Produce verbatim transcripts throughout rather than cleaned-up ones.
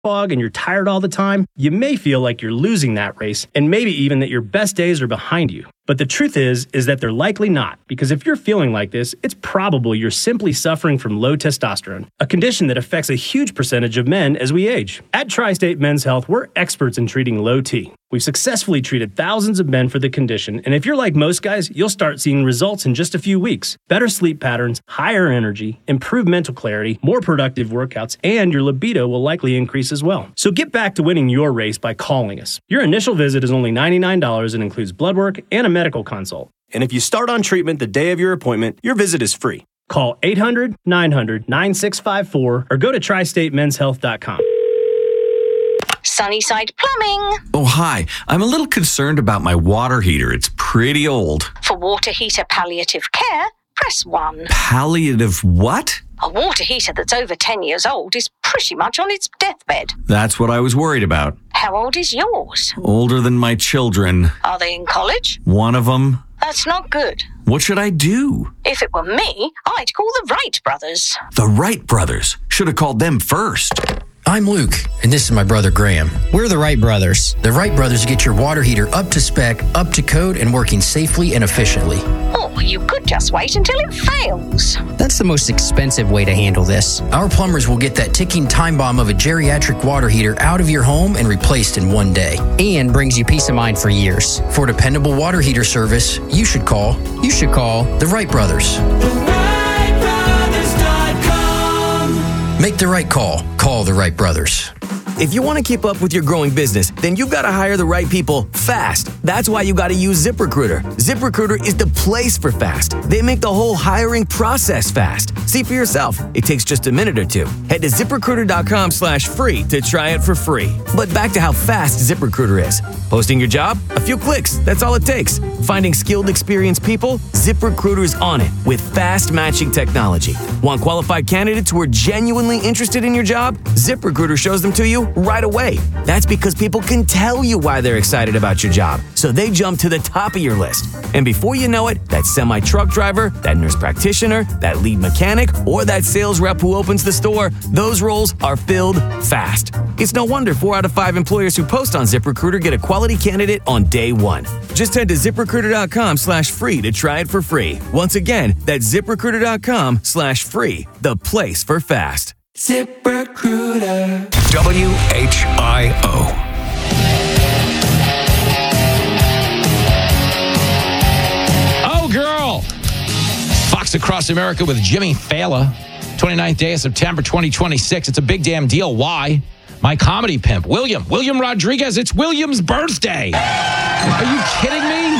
fog and you're tired all the time, you may feel like you're losing that race, and maybe even that your best days are behind you. But the truth is, is that they're likely not, because if you're feeling like this, it's probable you're simply suffering from low testosterone, a condition that affects a huge percentage of men as we age. At Tri-State Men's Health, we're experts in treating low T. We've successfully treated thousands of men for the condition, and if you're like most guys, you'll start seeing results in just a few weeks. Better sleep patterns, higher energy, improved mental clarity, more productive workouts, and your libido will likely increase as well. So get back to winning your race by calling us. Your initial visit is only ninety-nine dollars and includes blood work and a medical consult. And if you start on treatment the day of your appointment, your visit is free. Call eight hundred, nine hundred, nine six five four or go to tri state men's health dot com. Sunnyside Plumbing. Oh, hi. I'm a little concerned about my water heater. It's pretty old. For water heater palliative care, press one. Palliative what? A water heater that's over ten years old is pretty much on its deathbed. That's what I was worried about. How old is yours? Older than my children. Are they in college? One of them. That's not good. What should I do? If it were me, I'd call the Wright brothers. The Wright brothers? Should have called them first. I'm Luke, and this is my brother Graham. We're the Wright brothers. The Wright brothers get your water heater up to spec, up to code, and working safely and efficiently. Or you could just wait until it fails. That's the most expensive way to handle this. Our plumbers will get that ticking time bomb of a geriatric water heater out of your home and replaced in one day. And brings you peace of mind for years. For dependable water heater service, you should call, you should call the Wright brothers. Make the right call. Call the Wright brothers. If you want to keep up with your growing business, then you've got to hire the right people fast. That's why you got to use ZipRecruiter. ZipRecruiter is the place for fast. They make the whole hiring process fast. See for yourself. It takes just a minute or two. Head to ZipRecruiter.com slash free to try it for free. But back to how fast ZipRecruiter is. Posting your job? A few clicks. That's all it takes. Finding skilled, experienced people? ZipRecruiter's on it with fast matching technology. Want qualified candidates who are genuinely interested in your job? ZipRecruiter shows them to you right away. That's because people can tell you why they're excited about your job, so they jump to the top of your list. And before you know it, that semi-truck driver, that nurse practitioner, that lead mechanic, or that sales rep who opens the store, those roles are filled fast. It's no wonder four out of five employers who post on ZipRecruiter get a quality candidate on day one. Just head to ZipRecruiter.com slash free to try it for free. Once again, that's ZipRecruiter.com slash free, the place for fast. ZipRecruiter. W H I O. Oh, girl. Fox Across America with Jimmy Fallon. twenty-ninth day of September, twenty twenty-six. It's a big damn deal. Why? My comedy pimp, William. William Rodriguez. It's William's birthday. Are you kidding me?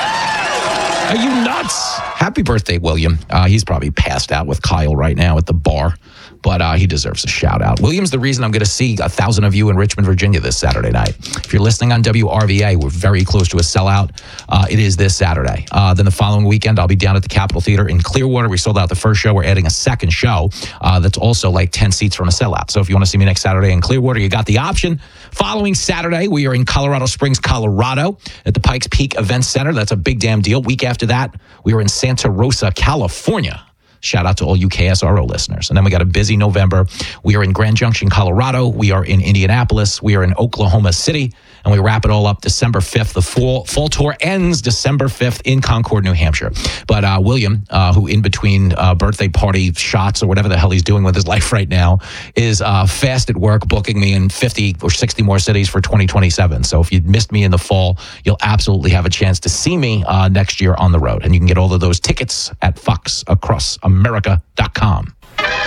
Are you nuts? Happy birthday, William. Uh, he's probably passed out with Kyle right now at the bar, but uh, he deserves a shout out. William's the reason I'm going to see a thousand of you in Richmond, Virginia this Saturday night. If you're listening on W R V A, we're very close to a sellout. Uh, it is this Saturday. Uh, then the following weekend, I'll be down at the Capitol Theater in Clearwater. We sold out the first show. We're adding a second show uh, that's also like ten seats from a sellout. So if you want to see me next Saturday in Clearwater, you got the option. Following Saturday, we are in Colorado Springs, Colorado at the Pikes Peak Event Center. That's a big damn deal. Week after that, we are in Santa Rosa, California. Shout out to all you K S R O listeners. And then we got a busy November. We are in Grand Junction, Colorado. We are in Indianapolis. We are in Oklahoma City. And we wrap it all up December fifth. The fall, fall tour ends December fifth in Concord, New Hampshire. But uh, William, uh, who in between uh, birthday party shots or whatever the hell he's doing with his life right now, is uh, fast at work booking me in fifty or sixty more cities for twenty twenty-seven. So if you missed me in the fall, you'll absolutely have a chance to see me uh, next year on the road. And you can get all of those tickets at fox across america dot com.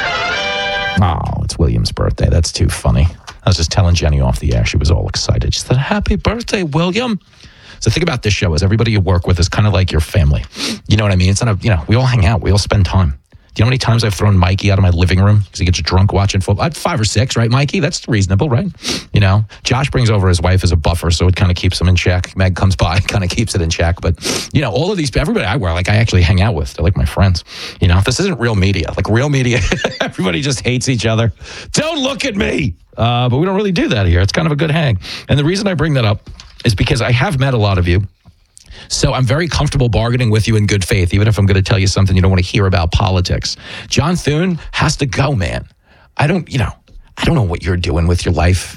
Oh, it's William's birthday. That's too funny. I was just telling Jenny off the air. She was all excited. She said, happy birthday, William. So think about this show as everybody you work with is kind of like your family. You know what I mean? It's not a, you know, we all hang out. We all spend time. Do you know how many times I've thrown Mikey out of my living room because he gets drunk watching football? I'd five or six, right, Mikey? That's reasonable, right? You know, Josh brings over his wife as a buffer, so it kind of keeps him in check. Meg comes by, kind of keeps it in check. But, you know, all of these, everybody I wear, like I actually hang out with. They're like my friends. You know, this isn't real media. Like real media, everybody just hates each other. Don't look at me. Uh, but we don't really do that here. It's kind of a good hang. And the reason I bring that up is because I have met a lot of you. So I'm very comfortable bargaining with you in good faith, even if I'm going to tell you something you don't want to hear about politics. John Thune has to go, man. I don't, you know, I don't know what you're doing with your life.